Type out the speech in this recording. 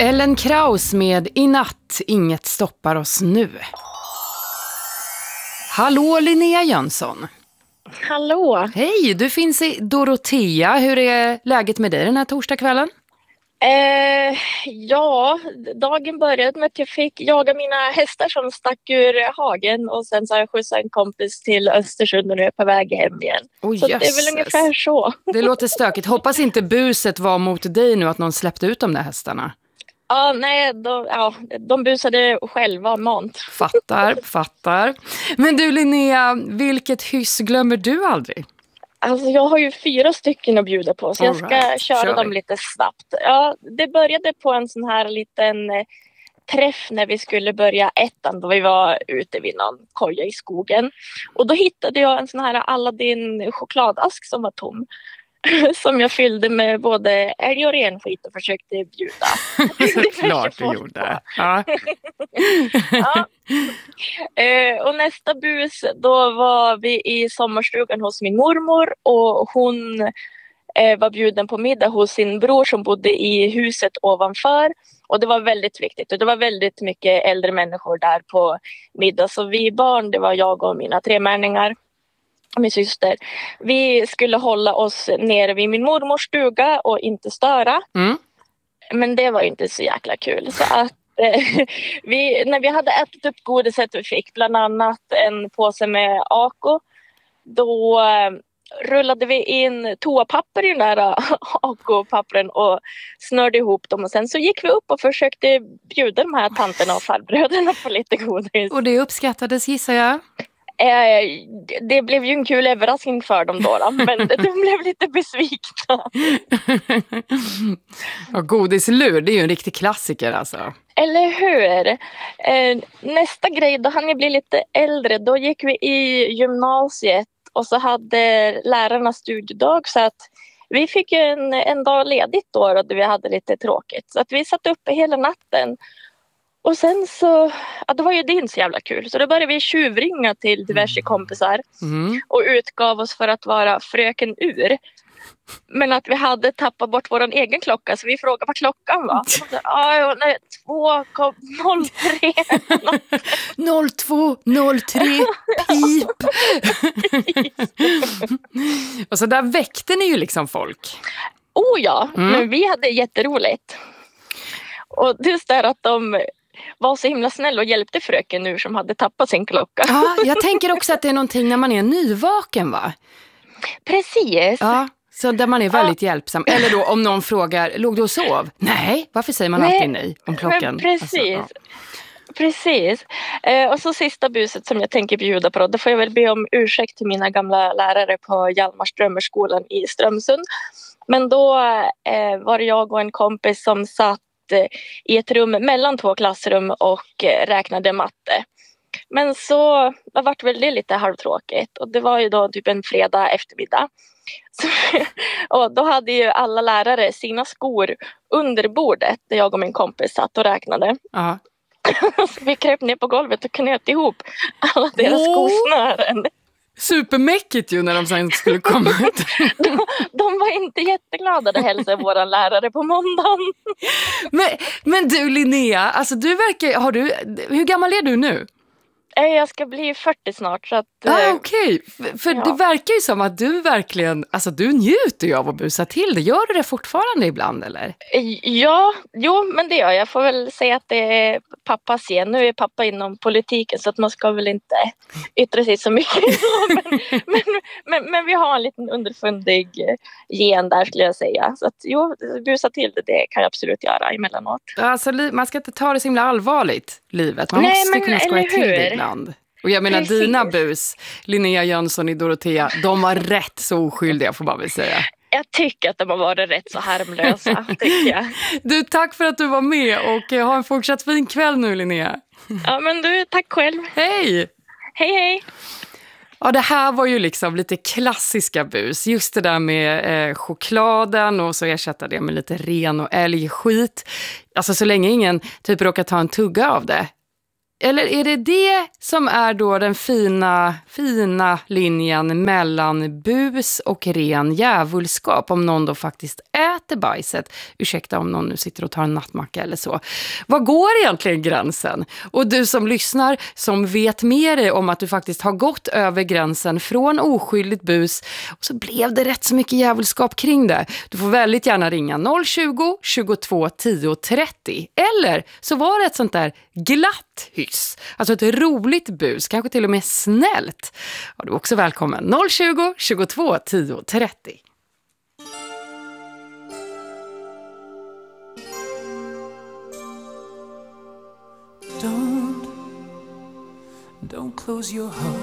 Ellen Kraus med I natt, inget stoppar oss nu. Hallå Linnea Jönsson. Hallå. Hej, du finns i Dorotea. Hur är läget med dig den här torsdagskvällen? Ja, dagen började med att jag fick jaga mina hästar som stack ur hagen och sen så har jag skjutsat en kompis till Östersund och nu är jag på väg hem igen. Så det är väl ungefär så. Det låter stökigt. Hoppas inte buset var mot dig nu att någon släppte ut de där hästarna. Ja, nej, de busade själva mant. Fattar. Men du Linnea, vilket hyss glömmer du aldrig? Alltså jag har ju 4 stycken att bjuda på så jag ska köra dem lite snabbt. Ja, det började på en sån här liten träff när vi skulle börja ettan då vi var ute vid någon koja i skogen. Och då hittade jag en sån här Aladdin chokladask som var tom. Som jag fyllde med både älg och renskit och försökte bjuda. Klart du gjorde. Ja. Ja. Och nästa bus, då var vi i sommarstugan hos min mormor och hon var bjuden på middag hos sin bror som bodde i huset ovanför. Och det var väldigt viktigt och det var väldigt mycket äldre människor där på middag. Så vi barn, det var jag och mina 3 männingar. Min syster. Vi skulle hålla oss nere vid min mormors stuga och inte störa. Mm. Men det var inte så jäkla kul. Så att när vi hade ätit upp godiset vi fick, bland annat en påse med Ako, då rullade vi in toapapper i den där Ako-pappren och snörde ihop dem. Och sen så gick vi upp och försökte bjuda de här tanterna och farbröderna på lite godis. Och det uppskattades, gissar jag? Det blev ju en kul överraskning för dem då, men de blev lite besvikna. Och godislur, det är ju en riktig klassiker alltså. Eller hur? Nästa grej, då hann jag bli lite äldre. Då gick vi i gymnasiet och så hade lärarna studiedag så att vi fick en dag ledigt då vi hade lite tråkigt. Så att vi satt uppe hela natten. Och sen så, det var ju din så jävla kul. Så då började vi tjuvringa till diverse kompisar. Och utgav oss för att vara fröken Ur. Men att vi hade tappat bort vår egen klocka. Så vi frågade vad klockan var. 2:03. 02:03 pip. Och så där väckte ni ju liksom folk. Oh ja, men vi hade jätteroligt. Och just där att de var så himla snäll och hjälpte fröken nu som hade tappat sin klocka. Ja, jag tänker också att det är någonting när man är nyvaken, va? Precis. Ja, så där man är väldigt hjälpsam. Eller då om någon frågar, låg du och sov? Nej, varför säger man alltid nej om klockan? Precis. Alltså, Precis. Och så sista buset som jag tänker bjuda på då får jag väl be om ursäkt till mina gamla lärare på Hjalmars drömmerskolan i Strömsund. Men då var det jag och en kompis som satt i ett rum mellan 2 klassrum och räknade matte. Men så var det väl det lite halvtråkigt och det var ju då typ en fredag eftermiddag. Så, och då hade ju alla lärare sina skor under bordet där jag och min kompis satt och räknade. Ja. Så vi kröp ner på golvet och knöt ihop alla deras skosnören. Supermäckigt ju när de sen skulle komma ut. De var inte jätteglada att hälsa våra lärare på måndagen. Men du Linnea, alltså du verkar, hur gammal är du nu? Jag ska bli 40 snart. Så att, okej. För det verkar ju som att du verkligen, alltså du njuter ju av att busa till det. Gör du det fortfarande ibland eller? Ja, men det gör jag. Jag får väl säga att det är pappas gen. Nu är pappa inom politiken så att man ska väl inte yttra sig så mycket. men vi har en liten underfundig gen där skulle jag säga. Så att busa till det kan jag absolut göra emellanåt. Alltså man ska inte ta det så himla allvarligt, livet. Man måste kunna skoja till det ibland. Och jag menar, dina bus, Linnea Jönsson i Dorotea, de var rätt så oskyldiga får man väl säga. Jag tycker att de har varit rätt så harmlösa, tycker jag. Du, tack för att du var med och ha en fortsatt fin kväll nu, Linnea. Ja, men du, tack själv. Hej! Hej. Ja, det här var ju liksom lite klassiska bus. Just det där med chokladen och så ersätta det med lite ren och älgskit. Alltså så länge ingen typ råkar ta en tugga av det. Eller är det som är då den fina linjen mellan bus och ren djävulskap, om någon då faktiskt äter bajset? Ursäkta om någon nu sitter och tar en nattmacka eller så. Vad går egentligen gränsen? Och du som lyssnar, som vet mer om att du faktiskt har gått över gränsen från oskyldigt bus, och så blev det rätt så mycket djävulskap kring det. Du får väldigt gärna ringa 020 22 10 30. Eller så var det ett sånt där glatt hyss. Alltså ett roligt bus, kanske till och med snällt. Ja, du är också välkommen. 020 22 10 30. Don't close your heart.